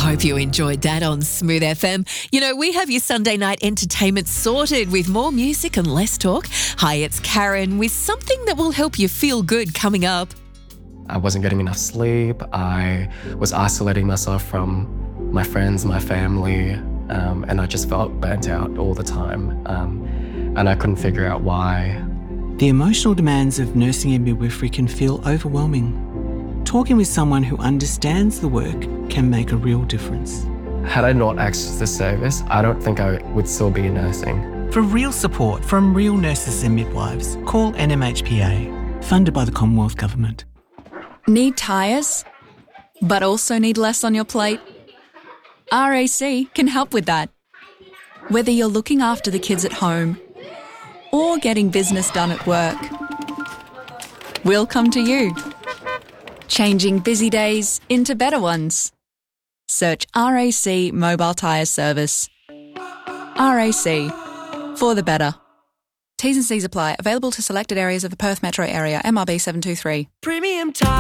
Hope you enjoyed that on Smooth FM. You know, we have your Sunday night entertainment sorted with more music and less talk. Hi, it's Karen with something that will help you feel good coming up. I wasn't getting enough sleep. I was isolating myself from my friends, my family, and I just felt burnt out all the time. And I couldn't figure out why. The emotional demands of nursing and midwifery can feel overwhelming. Talking with someone who understands the work can make a real difference. Had I not accessed the service, I don't think I would still be nursing. For real support from real nurses and midwives, call NMHPA, funded by the Commonwealth Government. Need tyres, but also need less on your plate? RAC can help with that. Whether you're looking after the kids at home or getting business done at work, we'll come to you. Changing busy days into better ones. Search RAC Mobile Tyre Service. RAC, for the better. T's and C's apply. Available to selected areas of the Perth metro area. MRB 723. Premium time.